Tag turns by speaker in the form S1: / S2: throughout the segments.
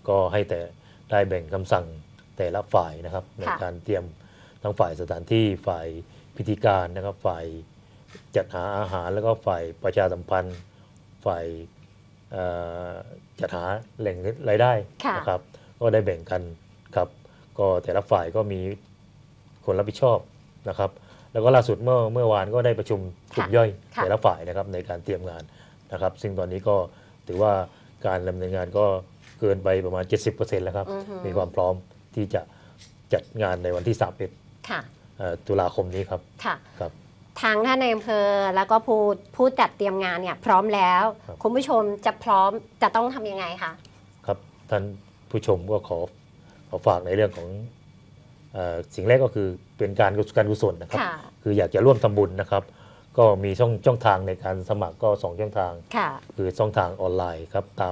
S1: ก็ให้แต่ได้แบ่งคำสั่งแต่ละฝ่ายนะครับในการเตรียมทั้งฝ่ายสถานที่ฝ่ายพิธีการนะครับฝ่ายจัดหาอาหารแล้วก็ฝ่ายประชาสัมพันธ์ฝ่ายจัดหาแหล่งรายได้นะครับก็ได้แบ่งกันครับก็แต่ละฝ่ายก็มีคนรับผิดชอบนะครับแล้วก็ล่าสุดเมื่อวานก็ได้ประชุมกลุ่มย่อยแต่ละฝ่ายนะครับในการเตรียมงานนะครับซึ่งตอนนี้ก็ถือว่าการดำเนินงานก็เกินไปประมาณ 70% แล้วครับมีความพร้อมที่จะจัดงานในวันที่31ตุลาคมนี้ครับครับ
S2: ทางท่านในอำเภอแล้วก็ผู้จัดเตรียมงานเนี่ยพร้อมแล้วคุณผู้ชมจะพร้อมจะต้องทำยังไงคะ
S1: ครับท่านผู้ชมก็ขอฝากในเรื่องของสิ่งแรกก็คือเป็นการกุศลนะครับคืออยากจะร่วมทำบุญนะครับก็มีช่องทางในการสมัครก็2ช่องทางคือช่องทางออนไลน์ครับตาม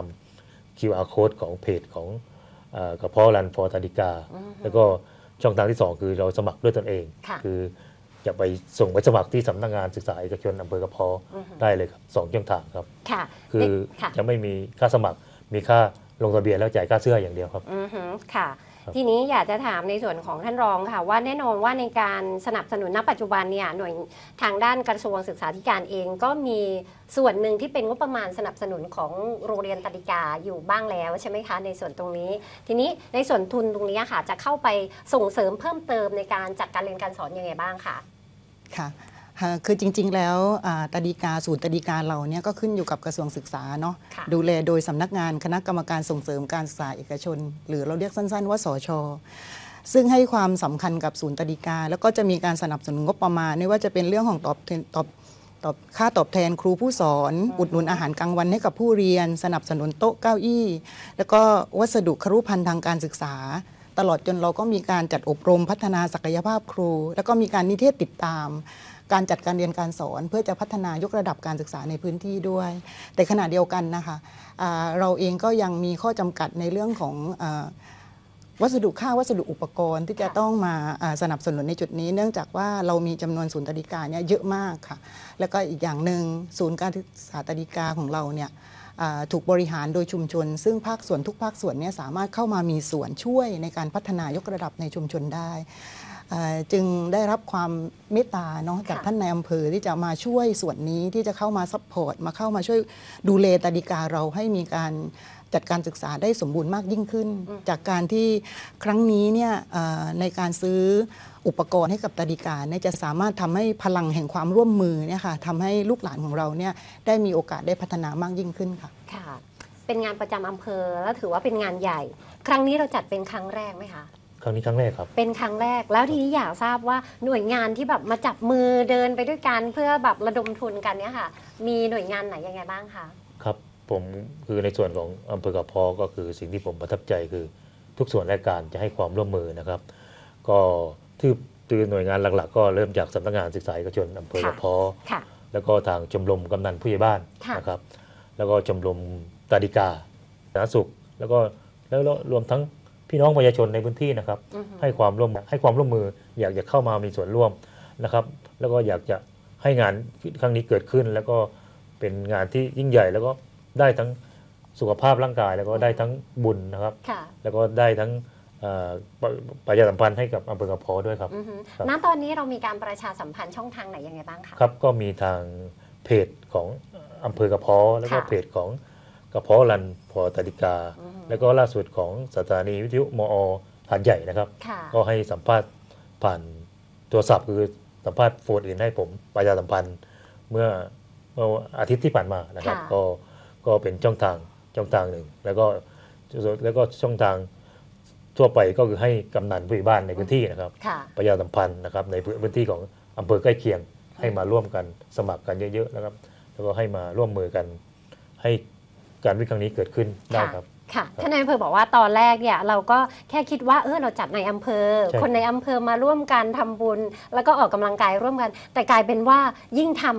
S1: QR Code ของเพจของกระเพาะรันฟอร์ตาดิกาแล้วก็ช่องทางที่2คือเราสมัครด้วยตนเองคือจะไปส่งไปสมัครที่สำนักงานศึกษาเอกชนอำเภอกระเพาะได้เลยครับ2ช่องทางครับคือจะไม่มีค่าสมัครมีค่าลงทะเบียนแล้วจ่ายค่าเสื้ออย่างเดียวครับ
S2: ค่ะทีนี้อยากจะถามในส่วนของท่านรองค่ะว่าแน่นอนว่าในการสนับสนุนณปัจจุบันเนี่ยหน่วยทางด้านกระทรวงศึกษาธิการเองก็มีส่วนหนึ่งที่เป็นงบประมาณสนับสนุนของโรงเรียนตาดิกาอยู่บ้างแล้วใช่ไหมคะในส่วนตรงนี้ทีนี้ในส่วนทุนตรงนี้ค่ะจะเข้าไปส่งเสริมเพิ่มเติมในการจัดการเรียนการสอนยังไงบ้างคะ
S3: ค่ะคือจริงๆแล้วตาดิกาศูนย์ตาดิกาเราเนี่ยก็ขึ้นอยู่กับกระทรวงศึกษาเนาะดูแลโดยสำนักงานคณะกรรมการส่งเสริมการศึกษาเอกชนหรือเราเรียกสั้นๆว่าสช.ซึ่งให้ความสำคัญกับศูนย์ตาดิกาแล้วก็จะมีการสนับสนุนงบประมาณไม่ว่าจะเป็นเรื่องของค่าตอบแทนครูผู้สอนอุดหนุนอาหารกลางวันให้กับผู้เรียนสนับสนุนโต๊ะเก้าอี้แล้วก็วัสดุครุภัณฑ์ทางการศึกษาตลอดจนเราก็มีการจัดอบรมพัฒนาศักยภาพครูแล้วก็มีการนิเทศติดตามการจัดการเรียนการสอนเพื่อจะพัฒนายกระดับการศึกษาในพื้นที่ด้วยแต่ขณะเดียวกันนะคะเราเองก็ยังมีข้อจำกัดในเรื่องของวัสดุอุปกรณ์ที่จะต้องมาสนับสนุนในจุดนี้เนื่องจากว่าเรามีจำนวนศูนย์ตาดิกาเนี่ยเยอะมากค่ะแล้วก็อีกอย่างหนึ่งศูนย์การศึกษาตาดิกาของเราเนี่ยถูกบริหารโดยชุมชนซึ่งภาคส่วนทุกภาคส่วนเนี่ยสามารถเข้ามามีส่วนช่วยในการพัฒนายกระดับในชุมชนได้จึงได้รับความเมตตาเนาะจากท่านนายอำเภอที่จะมาช่วยส่วนนี้ที่จะเข้ามาซัพพอร์ตเข้ามาช่วยดูแลตาดิกาเราให้มีการจัดการศึกษาได้สมบูรณ์มากยิ่งขึ้นจากการที่ครั้งนี้เนี่ยในการซื้ออุปกรณ์ให้กับตาดิกาเนี่ยจะสามารถทำให้พลังแห่งความร่วมมือเนี่ยค่ะทำให้ลูกหลานของเราเนี่ยได้มีโอกาสได้พัฒนามากยิ่งขึ้นค่ะ
S2: ค่ะเป็นงานประจำอำเภอแล้วถือว่าเป็นงานใหญ่ครั้งนี้เราจัดเป็นครั้งแรกไหมคะ
S1: ครั้งนี้ครั้งแรกครับ
S2: เป็นครั้งแรกแล้วทีนี้อยากทราบว่าหน่วยงานที่แบบมาจับมือเดินไปด้วยกันเพื่อแบบระดมทุนกันเนี่ยค่ะมีหน่วยงานไหนยังไงบ้างคะ
S1: ครับผมคือในส่วนของอำเภอกระเพาะก็คือสิ่งที่ผมประทับใจคือทุกส่วนราชการจะให้ความร่วมมือนะครับก็ที่หน่วยงานหลักๆก็เริ่มจากสำนักงานศึกษาเอกชนอำเภอกระเพาะแล้วก็ทางชมรมกำนันผู้ใหญ่บ้านนะครับแล้วก็ชมรมตาดิกาสาธารณสุขแล้วรวมทั้งพี่น้องประชาชนในพื้นที่นะครับให้ความร่วมมืออยากจะเข้ามามีส่วนร่วมนะครับแล้วก็อยากจะให้งานครั้งนี้เกิดขึ้นแล้วก็เป็นงานที่ยิ่งใหญ่แล้วก็ได้ทั้งสุขภาพร่างกายแล้วก็ได้ทั้งบุญนะครับแล้วก็ได้ทั้งประชาสัมพันธ์ให้กับอำเภอกระเพาะด้วยครับ
S2: ณตอนนี้เรามีการประชาสัมพันธ์ช่องทางไหนยังไงบ้างคะ
S1: ครับก็มีทางเพจของอำเภอกระเพาะแล้วก็เพจของกระเพาะรันพอตาดิกาแล้วก็ล่าสุดของสถานีวิทยุมอ.หาดใหญ่นะครับก็ให้สัมภาษณ์ผ่านโทรศัพท์คือสัมภาษณ์โฟนอินให้ผมประชาสัมพันธ์เมื่ออาทิตย์ที่ผ่านมานะครับก็เป็นช่องทางหนึ่งแล้วก็ช่องทางทั่วไปก็คือให้กำนันผู้ใหญ่บ้านในพื้นที่นะครับประชาสัมพันธ์นะครับในพื้นที่ของอำเภอใกล้เคียงให้มาร่วมกันสมัครกันเยอะๆนะครับแล้วก็ให้มาร่วมมือกันให้การวิ่งครั้งนี้เกิดขึ้นได้ครับ
S2: ค่ะท่านนายอำเภอบอกว่าตอนแรกเนี่ยเราก็แค่คิดว่าเราจัดในอำเภอคนในอำเภอมาร่วมกันทำบุญแล้วก็ออกกำลังกายร่วมกันแต่กลายเป็นว่ายิ่งทำ